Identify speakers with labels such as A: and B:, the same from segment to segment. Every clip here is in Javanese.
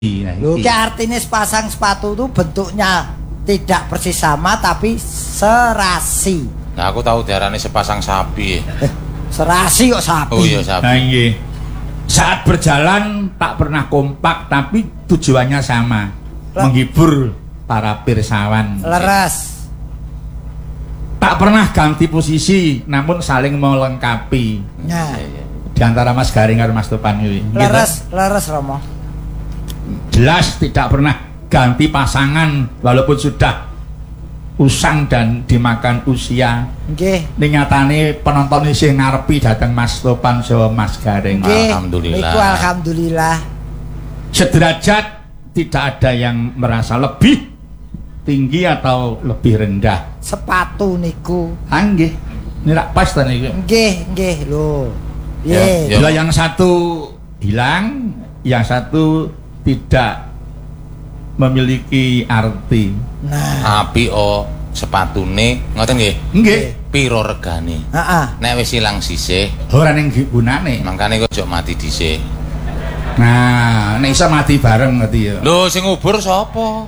A: Loh, artinya sepasang sepatu itu bentuknya tidak persis sama tapi serasi.
B: Nah, aku tahu diarani sepasang sapi.
A: Serasi kok sapi.
B: Oh iya sapi.
C: Nah, iya. Saat berjalan tak pernah kompak tapi tujuannya sama. Menghibur para pirsawan.
A: Leres.
C: Tak pernah ganti posisi namun saling melengkapi.
A: Nah,
C: di antara Mas Garing dan Mas Topan ini.
A: Leres, leres Romo.
C: Jelas tidak pernah ganti pasangan walaupun sudah usang dan dimakan usia.
A: Nggih.
C: Ning nyatane penonton isih ngarepi dateng Mas Topan saha Mas Garing.
B: Alhamdulillah.
A: Niku alhamdulillah.
C: Sederajat, tidak ada yang merasa lebih tinggi atau lebih rendah.
A: Sepatu niku.
C: Nggih. Nirak pas ta niku.
A: Nggih lho.
B: Ya.
C: Bila yang satu hilang, yang satu tidak memiliki arti.
A: Nah,
B: Api sepatune ngoten nggih.
C: Nggih.
B: Piro regane?
A: heeh.
B: Nek wis ilang sisih,
C: Ora ning gunane.
B: mangkane kok ojo mati dhisik.
C: Nah, nek iso mati bareng ngerti ya.
B: Lho, sing ngubur sapa?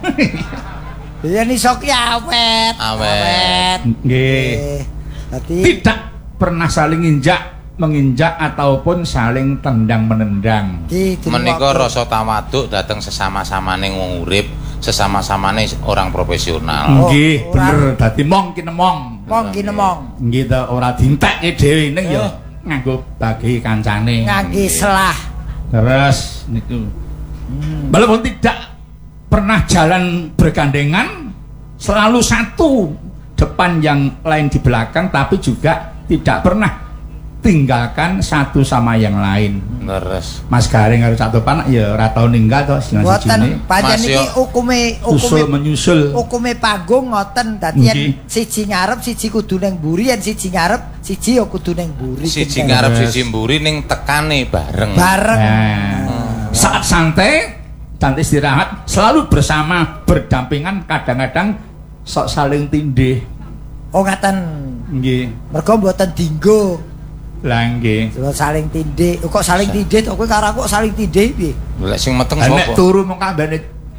A: Ya iso ki awet.
B: Awet.
C: Nggih.
A: Dadi
C: Tidak pernah saling menginjak ataupun saling tendang menendang.
B: Menika rasa tawaduk dateng sesama-samane wong urip, sesama-samane orang profesional.
C: Nggih, bener dadi mong ki nemong.
A: Mong ki nemong.
C: Nggih ta ora dientekke dhewe ning ya nganggo bagi kancane.
A: Ngangge selah.
C: Terus niku. Walaupun tidak pernah jalan bergandengan, selalu satu depan yang lain di belakang, tapi juga tidak pernah tinggalkan satu sama yang lain.
B: Leres.
C: Mas Garing karo Cak Topan ya ora tau ninggal to sing sijine.
A: Mboten pancen
B: Mas,
A: iki
B: yo.
C: Usul menyusul.
A: hukume panggung ngoten dadi yen
C: Nggih.
A: siji ngarep siji kudu ning mburi, yen siji ngarep siji ya kudu ning mburi.
B: Siji
A: Genten.
B: ngarep siji mburi ning tekane bareng.
A: Bareng.
C: Nah, saat santai dan istirahat selalu bersama berdampingan, kadang-kadang sok saling tindih.
A: Oh ngaten.
C: Nggih.
A: Mergo mboten dinggo.
C: Lah nggih.
A: Saling tindih. Kok saling tindih to kowe karo aku kok saling tindih piye?
B: Lek sing meteng
C: Nek
B: sapa?
C: turu mung kambane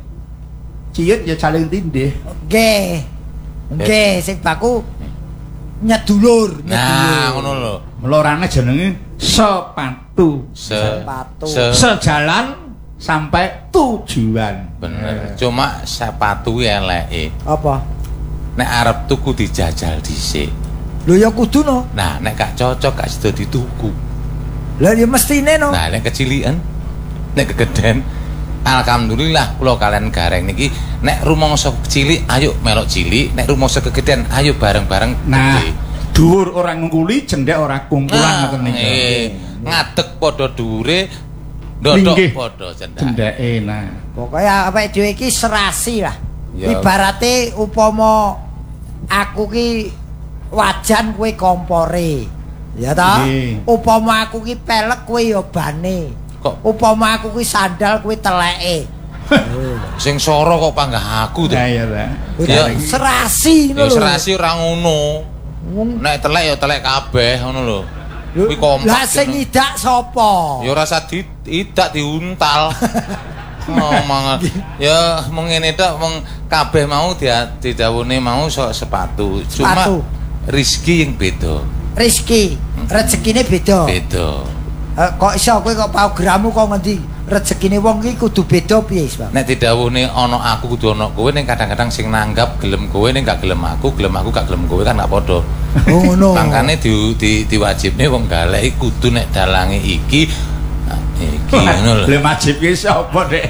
C: ciut ya saling tindih.
A: Nggih. Nggih, sing baku nyedulur,
B: Nah, ngono lho.
C: Melorane jenenge sepatu.
A: Sepatu.
C: Sejalan sampai tujuan.
B: Bener. Cuma sepatu eleke.
A: Apa?
B: Nek arep tuku dijajal dhisik.
A: Lho ya kudu no.
B: Nah, nek gak cocok gak sida dituku.
A: Lah ya mestine no.
B: Nah, nek kecilian, nek kegeden, alhamdulillah kula kalian Gareng niki nek rumangsa cilik ayo melok cilik, nek rumangsa kegeden ayo bareng-bareng
C: Nah,
B: gede.
C: dhuwur orang ngungkuli, cendhek ora kungkulan ngoten niku.
B: Ngadeg padha dhuwure, ndodok
C: Linggih.
B: padha cendhek.
C: Cendheke nah.
A: Pokoknya awake dhewe iki serasi lah.
B: Ya.
A: Ibarate upama aku ki wajan kowe kompore. Ya ta?
C: Nggih.
A: Upama aku ki pelek kowe ya bane.
B: Kok
A: Upama aku ki sandal kowe teleke.
B: sing soro kok panggah aku to?
C: Ya ya ta.
B: Ya.
A: Serasi
B: Ya
A: ngono lho.
B: serasi ora ngono. Nek telek ya telek kabeh ngono lho. Kuwi kompak.
A: Lah sing idak sapa?
B: Ya ora usah idak diuntal. Ngomong ya mung ngene tok mung kabeh mau didhawuhne mau sok sepatu. Cuma
A: Sepatu.
B: rezeki yang beda.
A: Rezeki, rezekine beda.
B: Beda.
A: Kok iso kowe kok programmu kok ngendi rezekine wong iki kudu beda piye, Bang?
B: Nek didhawuhne ana aku kudu ana kowe ning kadang-kadang sing nanggap gelem kowe ning gak gelem aku gak gelem kowe kan gak padha.
A: Oh ngono.
B: Makane diwajibne wong galek kudu nek dalange iki iki ngono lho.
C: Lha wajib ki sapa, Dek?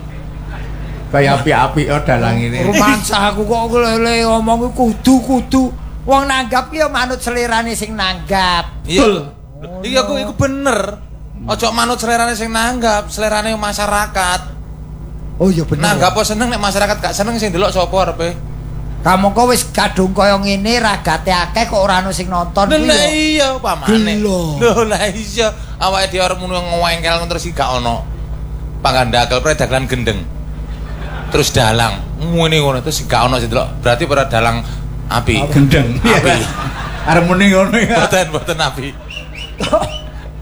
C: Kaya api-api dalang ini.
A: Rumansa aku kok lele ngomong kudu wong nanggap ya manut selerane sing nanggap.
B: Iya. Iya iku bener. Aja manut selerane sing nanggap, selerane masyarakat.
A: Oh iya bener.
B: Nanggap apa seneng nek masyarakat gak seneng sing delok sapa arepe?
A: Kamu kok wis kadung kaya ngene ragate akeh kok ora ono sing nonton kuwi.
B: Lah iya pamane.
A: Gelo.
B: Lho lah iya awake dhewe arep muni ngewengkel terus iki gak ono. Pangandakel predagelan gendeng. Terus dalang ngene ngono terus gak ono sing delok. Berarti para dalang api.
C: Gendeng.
B: Api.
C: Arep muni ngono ya.
B: Boten api.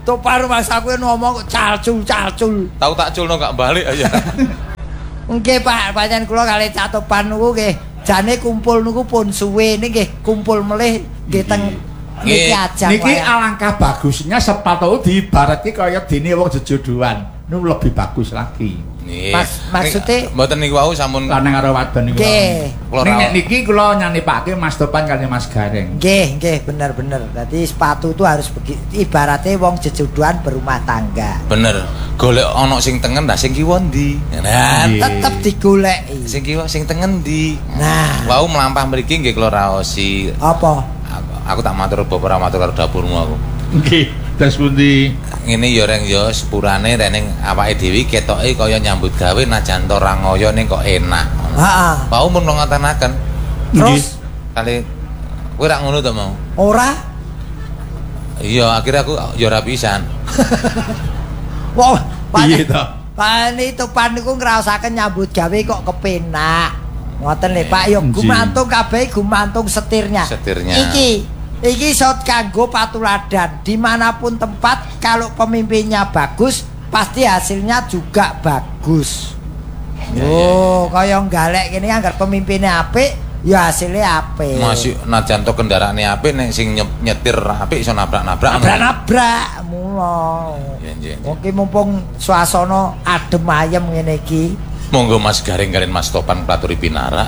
A: Topan Mas aku ngomong kok calcul.
B: Tahu tak culno gak balik aja.
A: Nggih Pak, pancen kula kali Cak Topan niku nggih jane kumpul niku pun suwe nggih kumpul melih nggih teng niki ajang.
C: Niki alangkah bagusnya sepatu diibaratke kaya dene wong jejodohan. Niku lebih bagus lagi.
A: Maksudnya
B: mboten niku wau sampun
C: lanang karo wadon niku. Nggih. Niki kula nyanipake Mas Topan kali Mas Gareng.
A: Nggih, bener. Dadi sepatu itu harus ibaratnya wong jejodohan berumah tangga.
B: Bener. Golek ana sing tengen dah sing kiwa ndi. Nah,
A: tetep digoleki.
B: Sing kiwa sing tengen ndi.
A: Nah,
B: wau mlampah mriki nggih kula raosi.
A: Apa?
B: Aku tak matur bapak matur karo dapurmu aku.
C: Nggih, terus pundi?
B: Ngene ya reng ya sepurane rek ning awake dhewe ketoke kaya nyambut gawe najan to ora ngoyo ning kok enak.
A: Heeh.
B: Mau mun ngotenaken.
A: Terus
B: kali kowe ra ngono to mau?
A: Ora?
B: Iya, akhirnya aku ya ora pisan.
A: Wah,
C: piye to?
A: Pak Topan niku ngraosaken nyambut gawe kok kepenak. Ngoten lho Pak, ya gumantung kabeh gumantung setirnya. Iki shot kanggo patuladan. Dimanapun tempat kalau pemimpinnya bagus, pasti hasilnya juga bagus. Kaya galek kene anggar pemimpinnya apik, ya hasilnya apik.
B: Masih najan to kendaraane apik nek sing nyetir apik iso nabrak-nabrak.
A: Nabrak mula. Oke mumpung suasana adem ayem ngene iki.
B: Monggo Mas Gareng kalian Mas Topan platuri pinara.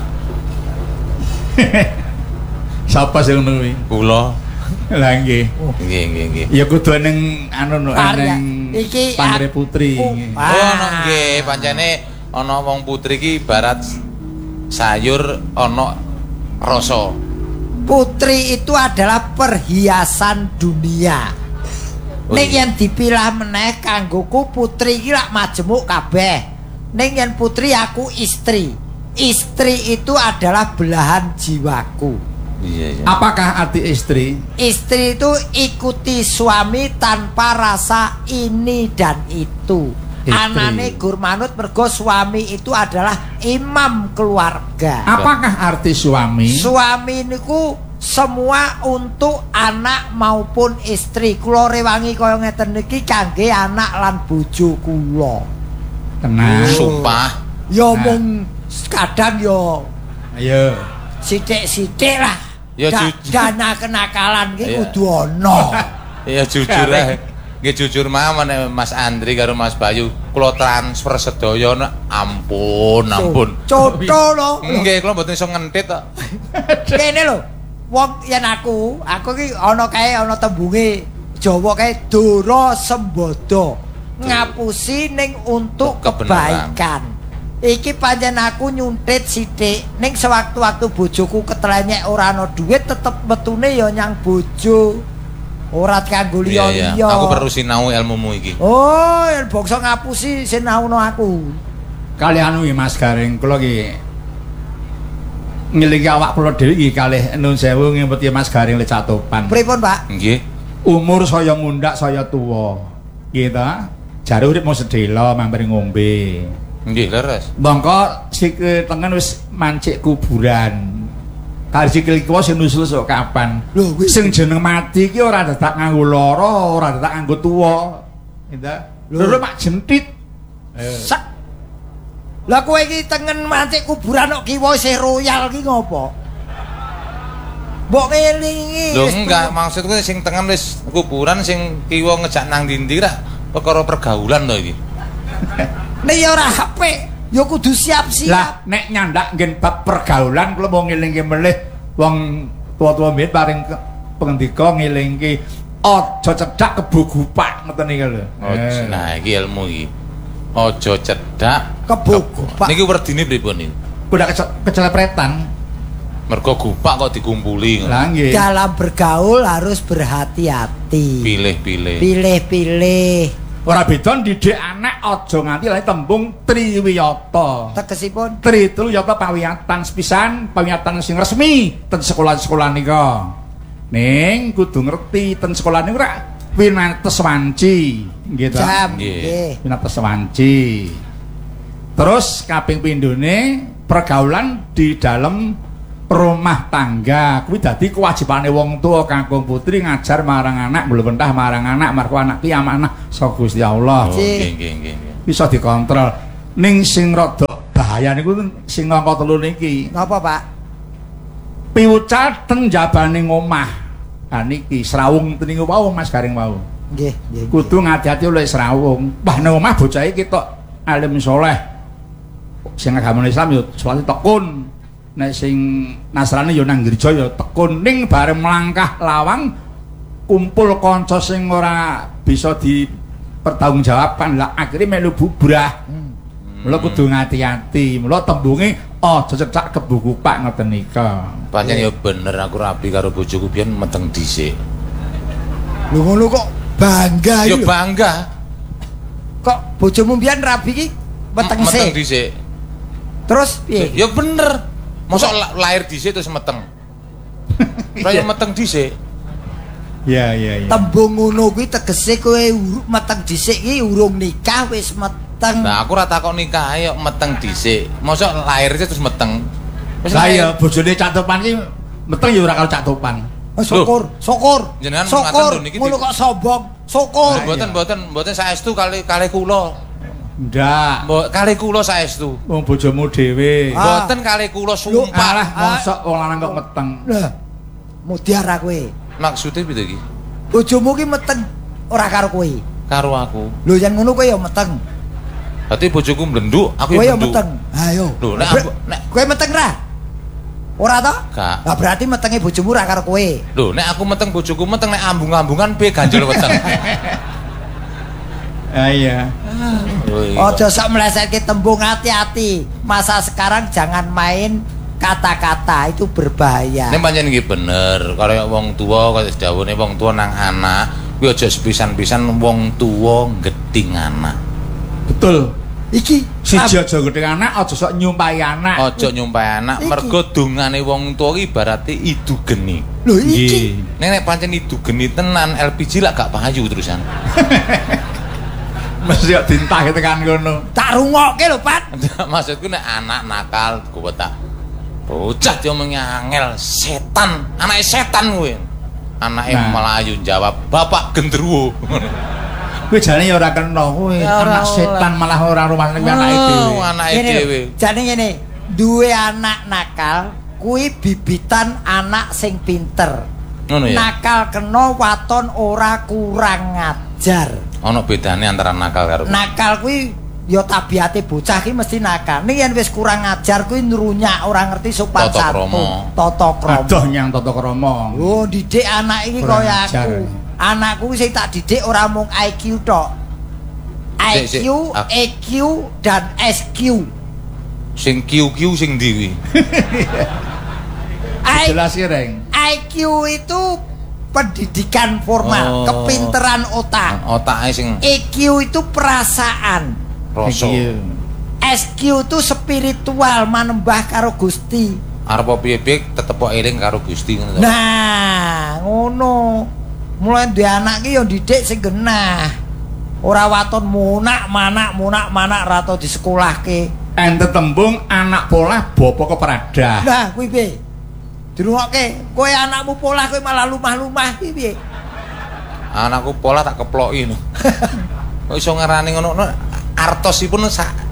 C: Sapa sing ngono kuwi?
B: Kula.
C: Lah nggih.
B: Nggih.
C: Ya kudu ning anu ning
A: iki
C: Pangre Putri.
B: Nggih, pancene ana wong putri iki ibarat sayur ana rasa.
A: Putri itu adalah perhiasan dunia. Ning yen dipilah meneh kanggoku putri iki lak majemuk kabeh. Ning yen putri aku istri. Istri itu adalah belahan jiwaku.
B: Iya.
C: Apakah arti istri?
A: Istri itu ikuti suami tanpa rasa ini dan itu. Anane gur manut mergo suami itu adalah imam keluarga.
C: Apakah arti suami?
A: Suami niku semua untuk anak maupun istri. Kula rewangi kaya ngeten niki kangge anak lan bojo kula.
C: Tenang.
B: Sumpah.
A: Ya mung kadang ya.
C: Ayo.
A: Sithik-sithik lah.
B: Ya
A: dana kenakalan ki kudu ana.
B: Ya jujur ae. Nggih jujur mawon Mas Andri karo Mas Bayu, kula transfer sedaya ampun.
A: Cotho lho.
B: Nggih, kula mboten iso ngentit kok.
A: Kene lho. Wong yen aku ki ana kae ana tembunge Jawa kae Dora Sembada. Ngapusi ning untuk kebaikan. Iki pancen aku nyuntit sithik ning sewaktu-waktu bojoku ketlenyek ora ana duit tetep metune ya nyang bojo. Ora kanggo liya-liya.
B: Aku perlu sinau ilmumu iki.
A: Oh, yen bangsa ngapusi sinauno aku.
C: Kalih anu Mas Gareng, kula iki ngelingi awak kula dhewe iki kalih nuwun sewu ngempeti Mas Gareng le Cak Topan.
A: Pripun, Pak?
B: Nggih.
C: Umur saya mundak saya tuwa. Nggih ta? Jare urip mau sedhela mampir ngombe.
B: Nggih, leres.
C: Mongko sikil tengen wis mancik kuburan. Kali sikil kiwa sing nusul sok kapan? Sing jeneng mati iki ora dadak nganggo lara, ora dadak nganggo tuwa. Nggih. Lho mak jentit.
A: Sak. Lah kowe iki tengen mancik kuburan kok kiwa isih royal ki ngopo? Mbok ngelingi.
B: Lho enggak, maksudku sing tengen wis kuburan sing kiwa ngejak nang ndi ra perkara pergaulan to iki.
A: Nek ya ora apik, ya kudu siap-siap.
C: Lah nek nyandak nggen bab pergaulan kula mau ngelingke melih wong tuwa-tuwa mbiyen paring pengendika ngelingke aja cedhak kebo gupak ngoten niku lho.
B: Nah iki ilmu iki. Aja cedhak
A: kebo gupak.
B: Niki werdine pripun iki?
C: Kuda kecelepretan.
B: Mergo gupak kok dikumpuli.
C: Lah nggih.
A: Dalam bergaul harus berhati-hati. Pilih-pilih.
C: Ora beda ndidik anak aja nganti lali tembung triwiyata.
A: Tegesipun
C: tri itu ya pawiyatan sepisan, pawiyatan sing resmi ten sekolah-sekolah nika. Ning kudu ngerti ten sekolah niku ora pinates wanci, nggih ta?
A: Nggih.
C: Pinates wanci. Terus kaping pindhone pergaulan di dalam rumah tangga kuwi dadi kewajibane wong tuwa Kakung Putri ngajar marang anak, mlentah marang anak, marko anak ki amanah saka Gusti Allah.
B: Nggih.
C: Bisa dikontrol. Ning sing rada bahaya niku sing angka 3 niki.
A: Napa, Pak?
C: Piwucal teng jabaning omah. Ha niki srawung niku wau Mas Garing wau.
A: Nggih.
C: Kudu ngati-ati oleh srawung. Wah nang omah bocah iki ketok alim saleh. Sing agama Islam ya soalé tekun. Nek sing Nasrani ya nang gereja ya tekun ning bareng melangkah lawang kumpul kanca sing ora bisa dipertanggungjawabkan lah akhirnya melu bubrah. Mula kudu ngati-ati. Mula tembunge aja cecak kebukupak ngoten nika.
B: Pancen ya bener aku rabi karo bojoku biyen meteng dhisik.
A: Lho ngono kok bangga
B: Ya
A: iki.
B: bangga.
A: Kok bojomu mbiyen rabi iki meteng
B: Meteng dhisik.
A: Terus piye?
B: Ya bener. Mosok lahir dhisik terus meteng. Kaya meteng dhisik.
C: Iya.
A: Tembung ngono kuwi tegese kowe meteng dhisik iki urung nikah wis meteng.
B: Nah, aku ora takok nikah ayo meteng dhisik. Mosok lahir terus meteng. Wis
C: Lah ya bojone Cak Topan iki meteng ya ora karo Cak Topan.
A: Syukur.
B: Jenengan
A: syukur.
B: ngaten lho niki.
A: Ngono kok sombong. Syukur.
B: Mboten saestu kali kula.
C: Ndak.
B: Kali kula saestu.
C: Wong bojomu dhewe.
B: Mboten kali kula sumpah.
C: Alah mosok wong lanang kok meteng.
A: Lah. Mutiara kowe.
B: Maksude piye iki?
A: Bojomu ki meteng ora karo kowe.
B: Karo aku.
A: Lho yen ngono kowe ya meteng.
B: Berarti bojoku mlendu, aku
A: Kowe ya
B: mlendu.
A: meteng. Ayo.
B: Lho, nek
A: kowe meteng ra? Ora to?
B: Gak.
A: Lah berarti metenge bojomu ra karo kowe.
B: Lho, nek aku meteng bojoku meteng nek ambung-ambungan piye ganjel meteng.
C: Iya.
A: Ojo sok melesetke tembung, hati-hati. Masa sekarang jangan main kata-kata, itu berbahaya.
B: Nek pancen iki bener, kaya wong tuwa kaya dawuhne wong tuwa nang anak, kuwi aja sepisan-pisan wong tuwa gedhing anak.
C: Betul.
A: Iki
C: Siji aja gedhe anak, aja sok nyumpahi anak.
B: Aja nyumpahi anak,
A: Iki.
B: mergo dongane wong tuwa iki ibarate idu geni.
A: Lho iki.
B: Nek pancen idu geni tenan, LPG lak gak payu terusan.
C: Mesti kok dintah tekan ngono.
A: Tak rungokke lho, Pat.
B: Maksudku nek anak nakal kuwi tak bocah diomongi angel, setan, anake setan kuwi. Anake melayu jawab, "Bapak gendruwo."
C: Kuwi jane ya ora kena kuwi.
B: Ya ora
C: Anak setan malah ora rumah ning anake dhewe.
B: Anake dhewe.
A: Jane ngene, duwe anak nakal kuwi bibitan anak sing pinter.
B: Ngono ya.
A: Nakal kena waton ora kurang ngajar.
B: Ana bedane antara nakal karo
A: Nakal kuwi ya tabiate bocah ki mesti nakal. Ning yen wis kurang ngajar kuwi nrunyak, ora ngerti sopan
B: Tata
A: santun,
B: krama.
A: tata krama.
C: Adoh nyang tata krama.
A: Oh, didik anak iki
C: Kurang
A: kaya
C: ajar.
A: aku. Anakku sing tak didik ora mung IQ tok.
B: Sik,
A: IQ, EQ dan SQ.
B: sing QQ sing ndi kuwi?
C: Jelas ya, Reng.
A: IQ itu pendidikan formal,
B: Oh.
A: kepinteran otak.
B: Otake sing
A: EQ itu perasaan.
B: rasa.
A: SQ itu spiritual, manembah karo Gusti.
B: Arep piye-piye tetep kok eling karo Gusti ngono to.
A: Nah, ngono. Mulai duwe anak ki ya didik sing genah. Ora waton munak-manak ra tau disekolahke.
C: Ente tembung anak polah bapa keperadah.
A: Nah, kuwi piye? Dirungokke, kowe anakmu polah kowe malah lumah-lumah iki piye?
B: Anakku pola tak keploki no. Kok iso ngarani ngono artosipun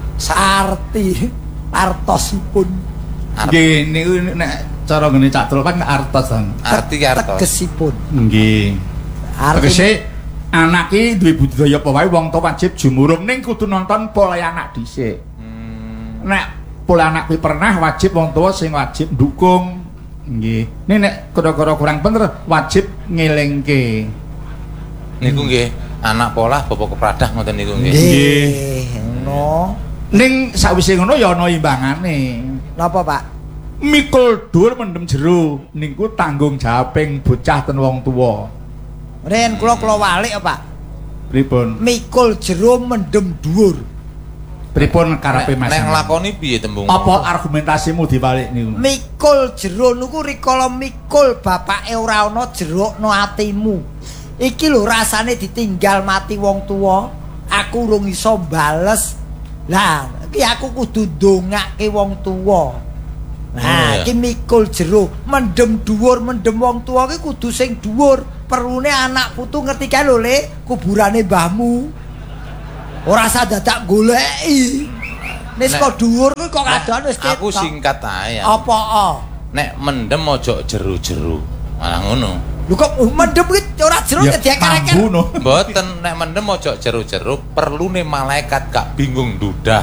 A: artosipun.
C: Nggih niku nek cara ngene Cak Tulpan artos kan.
B: Arti artos.
A: Tegesipun.
C: Nggih. Tegese anak iki duwe budidaya apa wae wong tua wajib jumurung ning kudu nonton pola anak dhisik. Nek pola anak kuwi pernah wajib wong tua sing wajib ndukung. Nggih. Nek kira-kira kurang bener wajib ngelingke.
B: Niku nggih anak pola bapak kepradah ngoten niku nggih.
A: Nggih. Ngono.
C: Ning sawise ngono ya ana imbangane.
A: Napa, Pak?
C: Mikul dhuwur mendem jero niku tanggung jawabing bocah ten wong tuwa.
A: Ren kula walik Pak.
C: Pripun?
A: Mikul jero mendem dhuwur.
C: Pripun karepe Mas?
B: Nek nglakoni piye tembung?
C: Apa argumentasimu dibalik niku?
A: Mikul jero niku rikala mikul bapake ora ana jerukno atimu. Iki lho rasane ditinggal mati wong tuwa, aku urung iso bales. Lah, iki aku kudu ndongake wong tuwa. Nah, iki mikul jero, mendem dhuwur, mendem wong tuwa ki kudu sing dhuwur. Perlune anak putu ngerti kae lho, Le, kuburane mbahmu. Ora usah dadak goleki. Nek kok dhuwur kuwi kok kadoan wis ketok.
B: Aku singkat ae.
A: Apa?
B: Nek mendem aja jero-jero. Malah ngono.
A: Lho kok mendem ki ora jero dadi karek.
B: Mboten nek mendem aja jero-jero, perlune malaikat gak bingung dudah.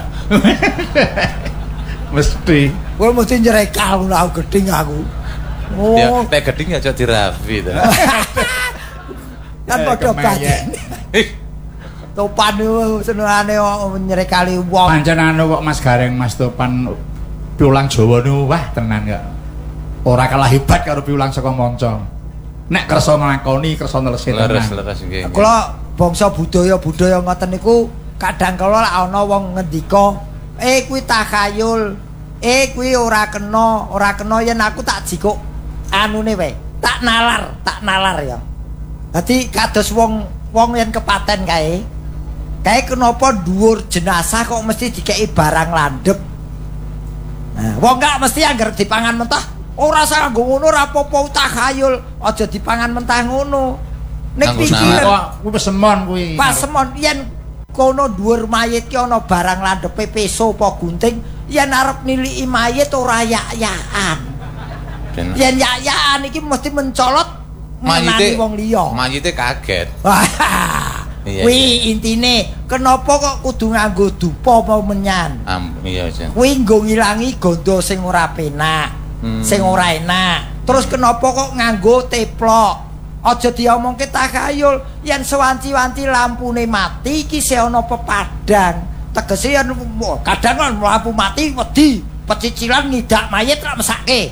C: Mesti.
A: Kowe mesti nyrekal ngono aku geding aku. Oh.
B: Ya, nek geding aja dirafi to.
A: Kan padha batin. Topan senengane nyrekali wong.
C: Pancen anu kok Mas Gareng Mas Topan piulang Jawa niku wah tenan kok. Ora kalah hebat karo piulang saka manca. Nek kersa nglakoni, kersa nelesi tenan.
B: Leres nggih.
A: Kula bangsa budaya ngoten niku kadang kala lek ana wong ngendika, kuwi takhayul. Kuwi ora kena yen aku tak jikuk anune wae. Tak nalar ya. Dadi kados wong yen kepaten kae. Kae kenapa dhuwur jenazah kok mesti dikeki barang landhep. Nah, wong gak mesti anggar dipangan mentah. Ora usah nganggo ngono ora apa-apa takhayul, aja dipangan mentah ngono. Nek pikiran
C: kuwi pesemon kuwi.
A: Pasemon yen kono dhuwur mayit ki ana barang landhepe peso apa gunting, yen arep niliki mayit ora yak-yakan. Yen yak-yakan iki mesti mencolot menani wong liya.
B: Mayite kaget.
A: Kuwi intine kenapa kok kudu nganggo dupa apa menyan?
B: Iya, Jan.
A: Kuwi nggo ngilangi gondo sing ora penak, sing ora enak. Terus kenapa kok nganggo teplok? Aja diomongke takhayul, yen sewanci-wanci lampune mati iki se ana pepadang. Tegese yen kadang kan lampu mati wedi, pecicilan ngidak mayit rak mesake.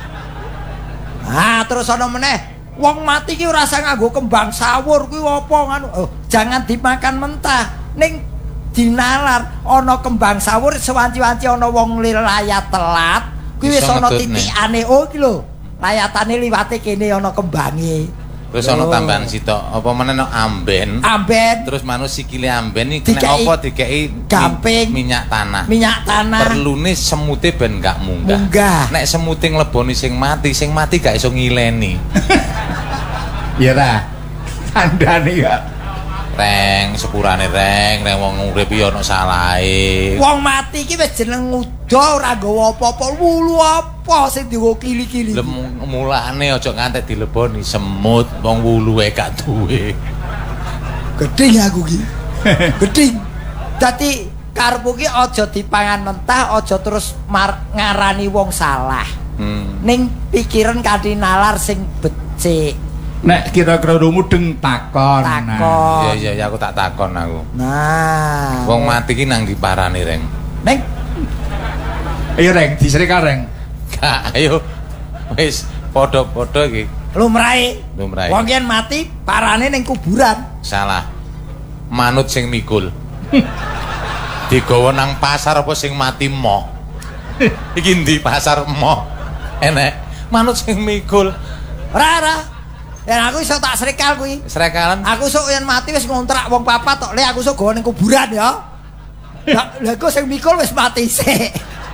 A: Ah, terus ana meneh wong mati ki ora usah nganggo kembang sawur kuwi apa ngono. Jangan dimakan mentah. Ning dinalar ana kembang sawur sewanci-wanci ana wong layat telat, kuwi wis ana titikane iki lho. Layatane liwate kene ana kembange.
B: Terus ana tambahan sitok, apa meneh amben. Terus manus sikile amben iki nek apa dikeki
A: gamping
B: minyak tanah. Perlune semute ben gak munggah. Nek semute ngleboni sing mati gak iso ngileni.
C: Ya ta. Tandane ya.
B: Reng sepurane reng wong urip ya ana salahe.
A: Wong mati iki wis jeneng uda ora nggawa apa-apa, wulu apa sing dienggo kili-kili.
B: Mulane aja ngantek dileboni semut, wong wuluhe gak duwe.
A: Gedhing aku iki. Gedhing. Dadi karepku ki aja dipangan mentah, aja terus ngarani wong salah. Ning pikiran kanthi nalar sing becik.
C: Nek kira-kira mudeng takon.
B: Iya aku tak takon aku.
A: Nah,
B: wong mati ki nang diparani reng.
A: Neng.
C: Ayo reng, disreka reng.
B: Gak, ayo. Wis padha-padha iki.
A: Lumrahe. Wong yen mati parane ning kuburan.
B: Salah. Manut sing mikul. Digawa nang pasar apa sing mati moh. Iki ndi pasar moh. Enek manut sing mikul.
A: Ora. Yen aku iso tak srekal kuwi.
B: Srekalan.
A: Aku sok yen mati wis ngontrak wong papat tok. Le aku sok gawa ning kuburan ya. Lah kok sing mikul wis mati sik.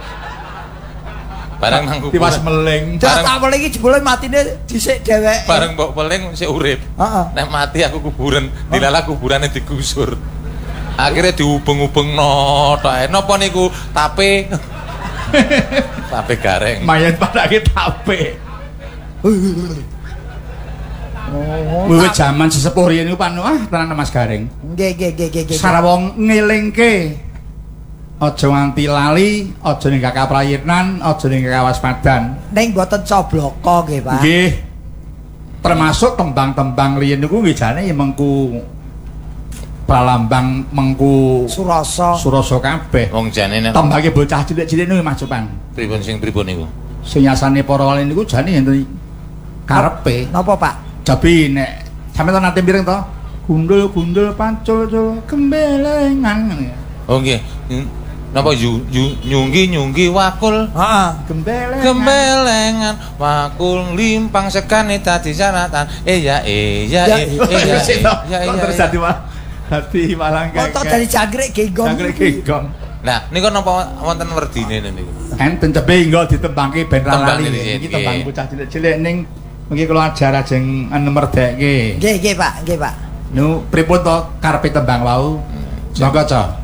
B: Bareng nang kuburan.
C: Tiwas meling.
A: Tak meling iki jebule matine dhisik dheweke.
B: Bareng mbok meling sik urip.
A: Heeh.
B: Nek mati aku kuburan, dilala kuburane digusur. Akhirnya diubeng-ubengno tok. Napa niku tape? Tape gareng.
C: Mayat padake tape. Wiwit jaman sesepuh riyen niku panu tenan Mas Gareng.
A: Nggih.
C: Sarawong ngelingke. Aja nganti lali, aja ning kaprayitnan, aja ning kawaspadan.
A: Ning mboten cobloko nggih, Pak.
C: Nggih. Termasuk tembang-tembang riyen niku nggih jane mengku pralambang mengku Surasa kabeh.
B: Wong jane nek
C: tembange bocah cilik-cilik niku Mas Copan.
B: Pripun niku?
C: Sing nyasane para wali niku jane enten karepe.
A: Napa, Pak?
C: Jabi nek sampeyan nate pireng to? Gundul-gundul pancul gembelengan.
B: Oh nggih. Napa nyunggi wakul?
A: Heeh.
B: Gembelengan wakul limpang sekane dadi sanatan. Iya.
C: Terus dadi malang
A: kok dari jangkrik genggong.
B: Nah, niku napa wonten werdine niku?
C: Enten tebe engko ditembangke ben ra lali. Iki tembang bocah cilik-cilik ning mengki kula ajar ajeng nemerdekke.
A: Nggih, Pak, nggih, Pak.
C: Nu pripun to karepe tembang wau? Monggo, Cok.